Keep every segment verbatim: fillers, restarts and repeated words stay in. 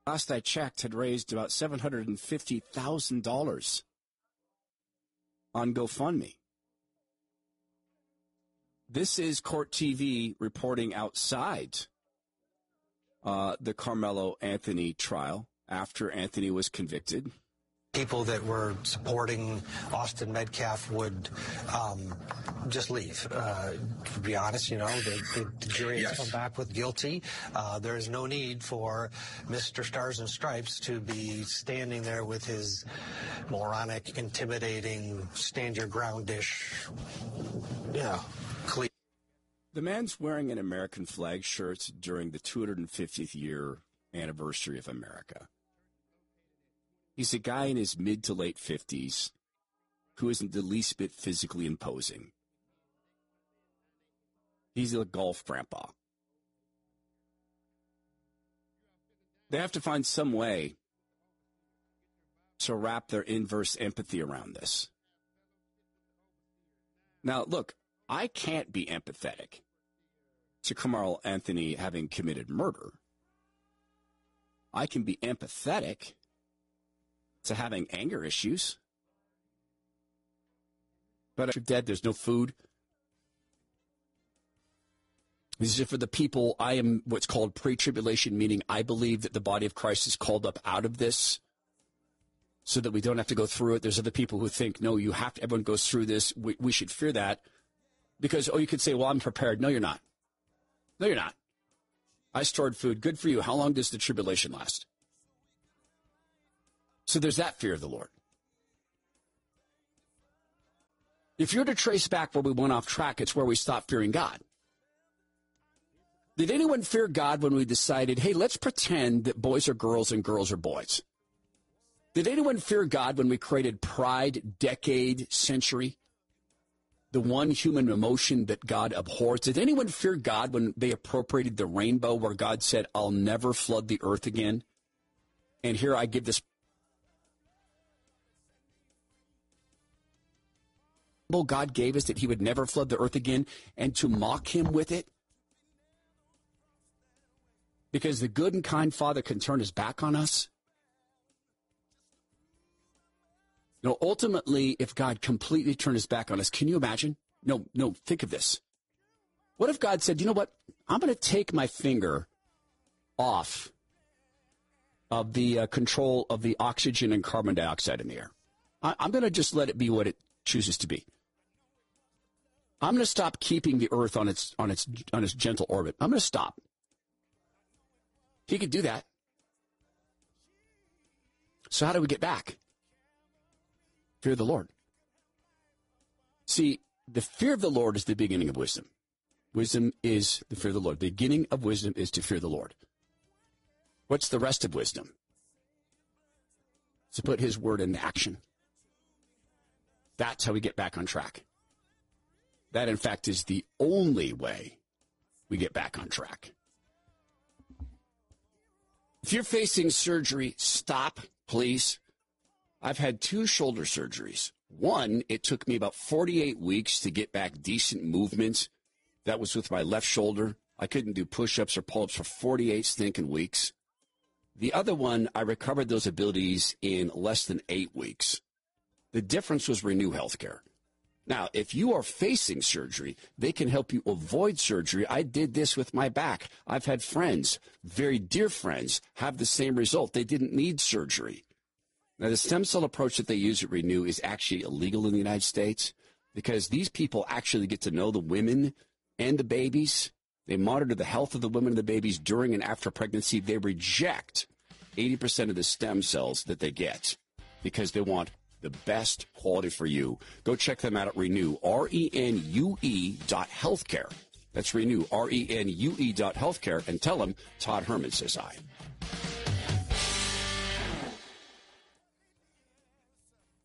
last I checked, had raised about seven hundred fifty thousand dollars on GoFundMe. This is Court T V reporting outside uh, the Carmelo Anthony trial after Anthony was convicted. People that were supporting Austin Metcalf would um, just leave. Uh, to be honest, you know, the, the jury has yes. come back with guilty. Uh, there is no need for Mister Stars and Stripes to be standing there with his moronic, intimidating, stand-your-ground-ish, yeah, cle- The man's wearing an American flag shirt during the two hundred fiftieth year anniversary of America. He's a guy in his mid to late fifties who isn't the least bit physically imposing. He's a golf grandpa. They have to find some way to wrap their inverse empathy around this. Now, look, I can't be empathetic to Carmelo Anthony having committed murder. I can be empathetic to having anger issues. But if you're dead, there's no food. These are for the people. I am what's called pre-tribulation, meaning I believe that the body of Christ is called up out of this so that we don't have to go through it. There's other people who think, no, you have to, everyone goes through this. We, we should fear that because, oh, you could say, well, I'm prepared. No, you're not. No, you're not. I stored food. Good for you. How long does the tribulation last? So there's that fear of the Lord. If you're to trace back where we went off track, it's where we stopped fearing God. Did anyone fear God when we decided, hey, let's pretend that boys are girls and girls are boys? Did anyone fear God when we created pride, decade, century? The one human emotion that God abhors. Did anyone fear God when they appropriated the rainbow where God said, I'll never flood the earth again? And here I give this God gave us that he would never flood the earth again, and to mock him with it? Because the good and kind Father can turn his back on us? You know, ultimately, if God completely turned his back on us, can you imagine? No, no, think of this. What if God said, you know what? I'm going to take my finger off of the uh, control of the oxygen and carbon dioxide in the air. I- I'm going to just let it be what it chooses to be. I'm going to stop keeping the earth on its on its on its gentle orbit. I'm going to stop. He could do that. So how do we get back? Fear the Lord. See, the fear of the Lord is the beginning of wisdom. Wisdom is the fear of the Lord. The beginning of wisdom is to fear the Lord. What's the rest of wisdom? To put his word into action. That's how we get back on track. That, in fact, is the only way we get back on track. If you're facing surgery, stop, please. I've had two shoulder surgeries. One, it took me about forty-eight weeks to get back decent movement. That was with my left shoulder. I couldn't do push-ups or pull-ups for forty-eight stinking weeks. The other one, I recovered those abilities in less than eight weeks. The difference was Renew Healthcare. Now, if you are facing surgery, they can help you avoid surgery. I did this with my back. I've had friends, very dear friends, have the same result. They didn't need surgery. Now, the stem cell approach that they use at Renew is actually illegal in the United States because these people actually get to know the women and the babies. They monitor the health of the women and the babies during and after pregnancy. They reject eighty percent of the stem cells that they get because they want the best quality for you. Go check them out at Renew, R E N U E dot healthcare. That's Renew, R E N U E dot healthcare, and tell them Todd Herman says hi.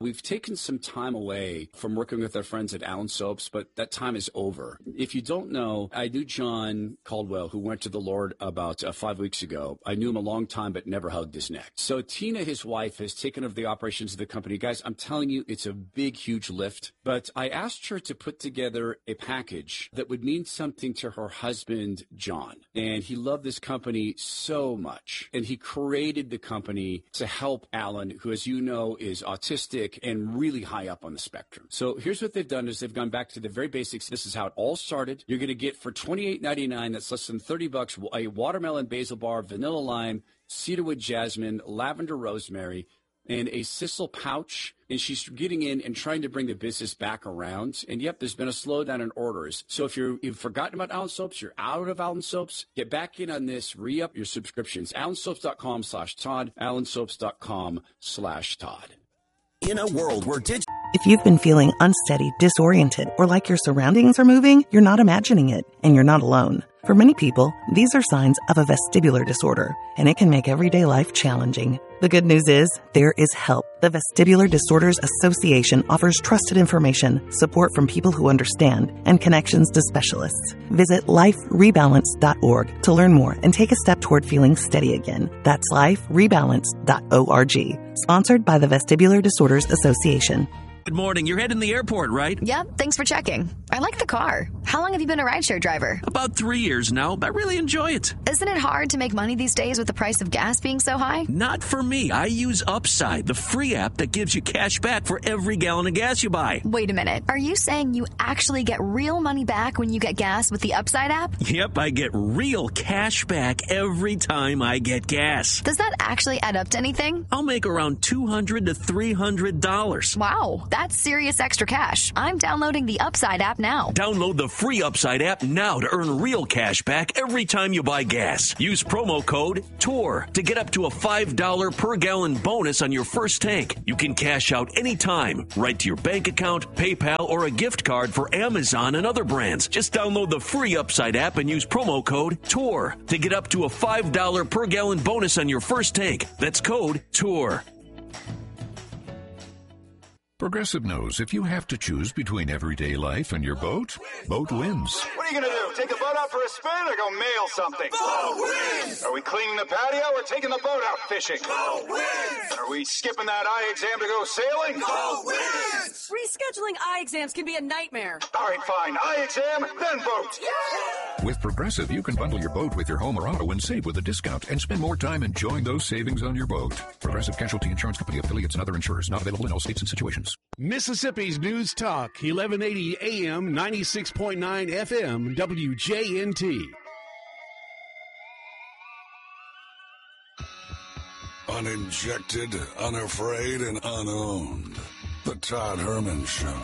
We've taken some time away from working with our friends at Allen Soaps, but that time is over. If you don't know, I knew John Caldwell, who went to the Lord about uh, five weeks ago. I knew him a long time, but never hugged his neck. So Tina, his wife, has taken over the operations of the company. Guys, I'm telling you, it's a big, huge lift. But I asked her to put together a package that would mean something to her husband, John. And he loved this company so much. And he created the company to help Alan, who, as you know, is autistic and really high up on the spectrum. So here's what they've done is they've gone back to the very basics. This is how it all started. You're going to get for twenty-eight ninety-nine, that's less than thirty bucks, a watermelon basil bar, vanilla lime, cedarwood jasmine, lavender rosemary, and a sisal pouch. And she's getting in and trying to bring the business back around. And yep, there's been a slowdown in orders. So if you're, you've forgotten about Allen Soaps, you're out of Allen Soaps, get back in on this, re-up your subscriptions. allensoaps.com slash Todd, allensoaps.com slash Todd. In a world where digital... If you've been feeling unsteady, disoriented, or like your surroundings are moving, you're not imagining it, and you're not alone. For many people, these are signs of a vestibular disorder, and it can make everyday life challenging. The good news is, there is help. The Vestibular Disorders Association offers trusted information, support from people who understand, and connections to specialists. Visit life rebalance dot org to learn more and take a step toward feeling steady again. That's life rebalance dot org. Sponsored by the Vestibular Disorders Association. Good morning. You're heading to the airport, right? Yep. Thanks for checking. I like the car. How long have you been a rideshare driver? About three years now, but I really enjoy it. Isn't it hard to make money these days with the price of gas being so high? Not for me. I use Upside, the free app that gives you cash back for every gallon of gas you buy. Wait a minute. Are you saying you actually get real money back when you get gas with the Upside app? Yep, I get real cash back every time I get gas. Does that actually add up to anything? I'll make around two hundred to three hundred dollars. Wow, that's serious extra cash. I'm downloading the Upside app now. Download the free Upside app now to earn real cash back every time you buy gas. Use promo code TOUR to get up to a five dollars per gallon bonus on your first tank. You can cash out anytime, right to your bank account, PayPal, or a gift card for Amazon and other brands. Just download the free Upside app and use promo code TOUR to get up to a five dollars per gallon bonus on your first tank. That's code TOUR. Progressive knows if you have to choose between everyday life and your boat, boat wins. What are you going to do? Take the boat out for a spin or go mail something? Boat wins! Are we cleaning the patio or taking the boat out fishing? Boat wins! Are we skipping that eye exam to go sailing? Boat wins! Rescheduling eye exams can be a nightmare. All right, fine. Eye exam, then boat. Yeah! With Progressive, you can bundle your boat with your home or auto and save with a discount and spend more time enjoying those savings on your boat. Progressive Casualty Insurance Company, affiliates, and other insurers not available in all states and situations. Mississippi's News Talk, eleven eighty A M, ninety-six point nine F M, W J N T. Uninjected, unafraid, and unowned. The Todd Herman Show.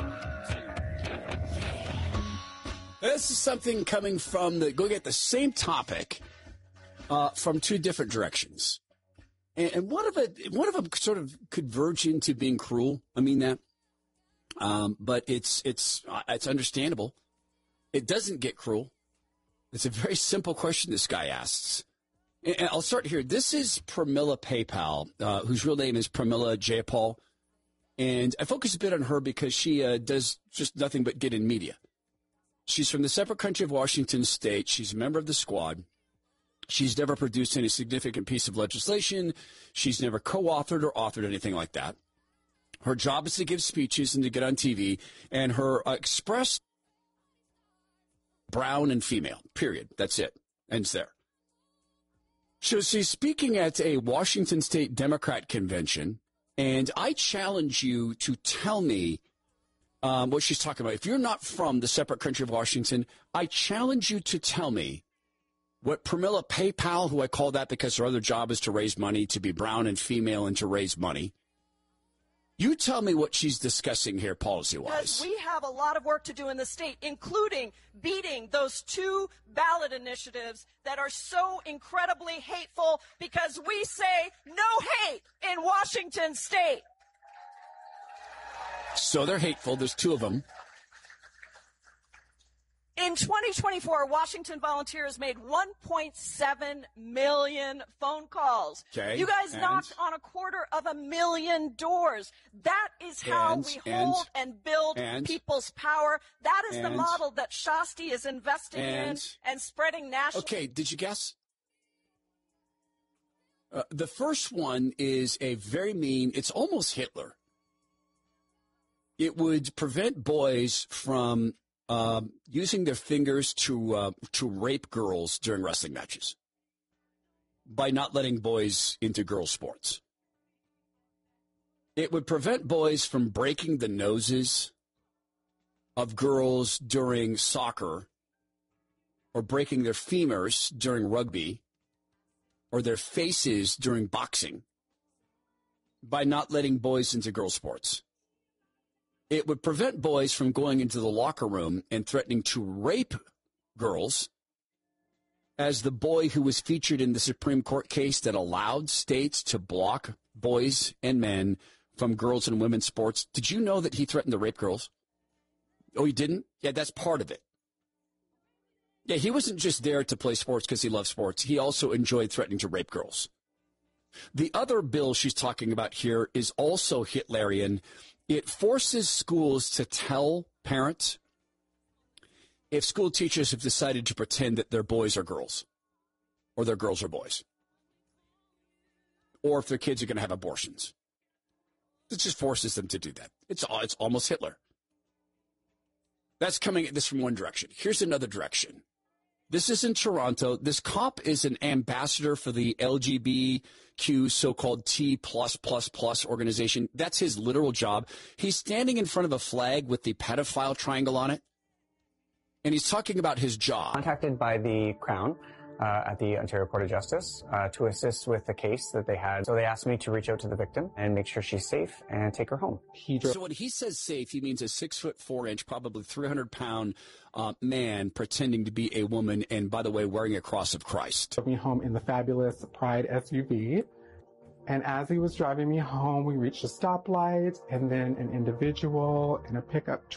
This is something coming from the, go get the same topic uh, from two different directions. And, and one of it, one of them sort of could verge into being cruel. I mean that. Um, but it's, it's, uh, it's understandable. It doesn't get cruel. It's a very simple question this guy asks. And, and I'll start here. This is Pramila PayPal, uh, whose real name is Pramila Jayapal. And I focus a bit on her because she uh, does just nothing but get in media. She's from the separate country of Washington State. She's a member of the squad. She's never produced any significant piece of legislation. She's never co-authored or authored anything like that. Her job is to give speeches and to get on T V. And her uh, express brown and female, period. That's it. Ends there. So she's speaking at a Washington State Democrat convention. And I challenge you to tell me Um, what she's talking about. If you're not from the separate country of Washington, I challenge you to tell me what Pramila PayPal, who I call that because her other job is to raise money, to be brown and female and to raise money. You tell me what she's discussing here policy-wise. Because we have a lot of work to do in the state, including beating those two ballot initiatives that are so incredibly hateful because we say no hate in Washington State. So they're hateful. There's two of them. In twenty twenty-four, Washington volunteers made one point seven million phone calls. Okay. You guys and? knocked on a quarter of a million doors. That is how and, we hold and, and build and, people's power. That is and, the model that Shasti is investing and, in and spreading nationally. Okay, did you guess? Uh, the first one is a very mean, it's almost Hitler. It would prevent boys from um, using their fingers to uh, to rape girls during wrestling matches by not letting boys into girls' sports. It would prevent boys from breaking the noses of girls during soccer or breaking their femurs during rugby or their faces during boxing by not letting boys into girls' sports. It would prevent boys from going into the locker room and threatening to rape girls, as the boy who was featured in the Supreme Court case that allowed states to block boys and men from girls and women's sports. Did you know that he threatened to rape girls? Oh, he didn't? Yeah, that's part of it. Yeah, he wasn't just there to play sports because he loved sports. He also enjoyed threatening to rape girls. The other bill she's talking about here is also Hitlerian. It forces schools to tell parents if school teachers have decided to pretend that their boys are girls or their girls are boys, or if their kids are going to have abortions. It just forces them to do that. It's, it's almost Hitler. That's coming at this from one direction. Here's another direction. This is in Toronto. This cop is an ambassador for the L G B T Q so-called T plus plus plus organization. That's his literal job. He's standing in front of a flag with the pedophile triangle on it, and he's talking about his job. Contacted by the Crown uh, at the Ontario Court of Justice uh, to assist with the case that they had. So they asked me to reach out to the victim and make sure she's safe and take her home. He so when he says safe, he means a six foot four inch, probably three hundred pound uh, man pretending to be a woman, and by the way, wearing a cross of Christ. Took me home in the fabulous Pride S U V. And as he was driving me home, we reached a stoplight, and then an individual in a pickup